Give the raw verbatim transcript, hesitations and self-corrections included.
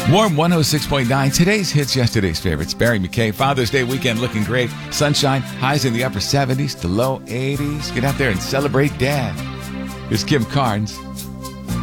Warm one oh six point nine. Today's hits, yesterday's favorites. Barry McKay. Father's Day weekend looking great. Sunshine. Highs in the upper seventies to low eighties. Get out there and celebrate Dad. Here's Kim Carnes.